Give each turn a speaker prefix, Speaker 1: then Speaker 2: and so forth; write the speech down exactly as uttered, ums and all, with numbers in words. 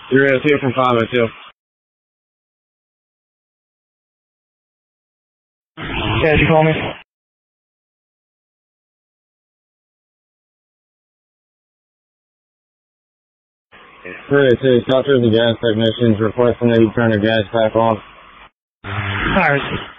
Speaker 1: You're in two from five oh two.
Speaker 2: Yeah, did you call me?
Speaker 1: three oh two, talk to the gas technicians requesting that you turn the gas back on.
Speaker 2: Alright.